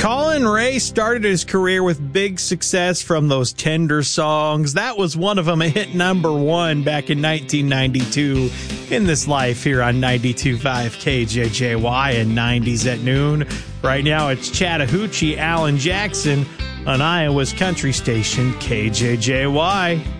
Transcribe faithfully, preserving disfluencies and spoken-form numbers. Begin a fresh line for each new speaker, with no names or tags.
Colin Ray started his career with big success from those tender songs. That was one of them, a hit number one back in nineteen ninety-two. In This Life here on ninety-two point five K J J Y and nineties at noon. Right now it's Chattahoochee Alan Jackson on Iowa's country station K J J Y.